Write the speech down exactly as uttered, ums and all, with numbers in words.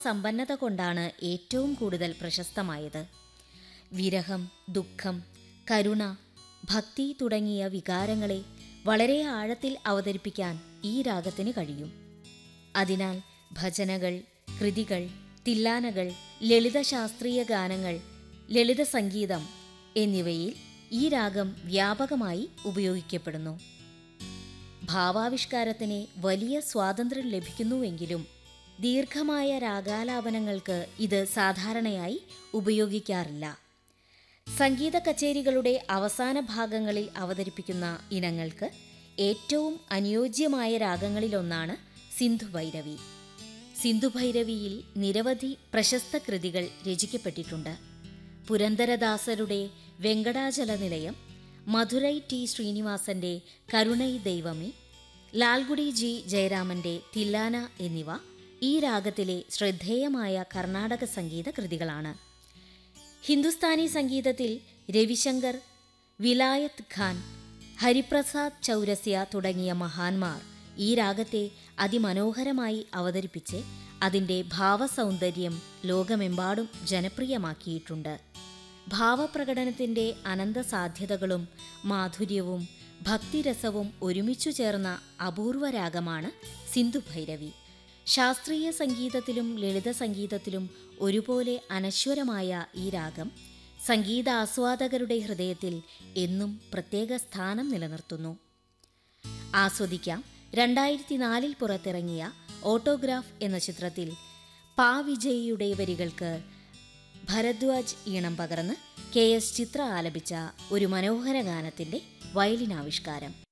സമ്പന്നത കൊണ്ടാണ് ഏറ്റവും കൂടുതൽ പ്രശസ്തമായത്. വിരഹം, ദുഃഖം, കരുണ, ഭക്തി തുടങ്ങിയ വികാരങ്ങളെ വളരെ ആഴത്തിൽ അവതരിപ്പിക്കാൻ ഈ രാഗത്തിന് കഴിയും. അതിനാൽ ഭജനകൾ, കൃതികൾ, തില്ലാനകൾ, ലളിത ശാസ്ത്രീയ ഗാനങ്ങൾ, ലളിത സംഗീതം എന്നിവയിൽ ഈ രാഗം വ്യാപകമായി ഉപയോഗിക്കപ്പെടുന്നു. ഭാവാവിഷ്കാരത്തിന് വലിയ സ്വാതന്ത്ര്യം ലഭിക്കുന്നുവെങ്കിലും ദീർഘമായ രാഗാലാപനങ്ങൾക്ക് ഇത് സാധാരണയായി ഉപയോഗിക്കാറില്ല. സംഗീത കച്ചേരികളുടെ അവസാന ഭാഗങ്ങളിൽ അവതരിപ്പിക്കുന്ന ഇനങ്ങൾക്ക് ഏറ്റവും അനുയോജ്യമായ രാഗങ്ങളിലൊന്നാണ് സിന്ധുഭൈരവി. സിന്ധുഭൈരവിയിൽ നിരവധി പ്രശസ്ത കൃതികൾ രചിക്കപ്പെട്ടിട്ടുണ്ട്. പുരന്ദരദാസരുടെ വെങ്കടാചല നിലയം, മധുരൈ ടി ശ്രീനിവാസന്റെ കരുണൈ ദൈവമേ, ലാൽഗുഡി ജി ജയരാമന്റെ തില്ലാന എന്നിവ ഈ രാഗത്തിലെ ശ്രദ്ധേയമായ കർണാടക സംഗീത കൃതികളാണ്. ഹിന്ദുസ്ഥാനി സംഗീതത്തിൽ രവിശങ്കർ, വിലായത്ത് ഖാൻ, ഹരിപ്രസാദ് ചൗരസ്യ തുടങ്ങിയ മഹാന്മാർ ഈ രാഗത്തെ അതിമനോഹരമായി അവതരിപ്പിച്ച് അതിൻ്റെ ഭാവസൗന്ദര്യം ലോകമെമ്പാടും ജനപ്രിയമാക്കിയിട്ടുണ്ട്. ഭാവപ്രകടനത്തിൻ്റെ അനന്ത സാധ്യതകളും മാധുര്യവും ഭക്തിരസവും ഒരുമിച്ചു ചേർന്ന അപൂർവ രാഗമാണ് സിന്ധുഭൈരവി. ശാസ്ത്രീയ സംഗീതത്തിലും ലളിത സംഗീതത്തിലും ഒരുപോലെ അനശ്വരമായ ഈ രാഗം സംഗീതാസ്വാദകരുടെ ഹൃദയത്തിൽ എന്നും പ്രത്യേക സ്ഥാനം നിലനിർത്തുന്നു. ആസ്വദിക്കാം രണ്ടായിരത്തി നാലിൽ പുറത്തിറങ്ങിയ ഓട്ടോഗ്രാഫ് എന്ന ചിത്രത്തിൽ പാ വിജയിയുടെ വരികൾക്ക് ഭരദ്വാജ് ഈണം പകർന്ന് കെ എസ് ചിത്ര ആലപിച്ച ഒരു മനോഹര ഗാനത്തിൻ്റെ വയലിനാവിഷ്കാരം.